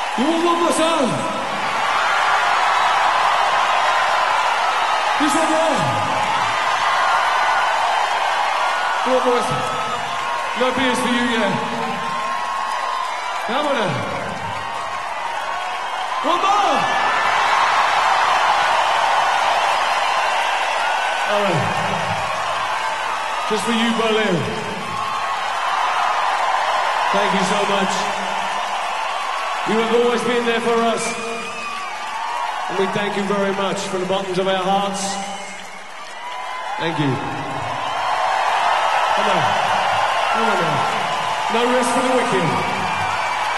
You want one more song? Just one more. One more. No beers for you yet. Come on now. One more. All right. Just for you, Berlin. Thank you so much. You have always been there for us. And we thank you very much from the bottoms of our hearts. Thank you. Come on. Come on now. No rest for the wicked.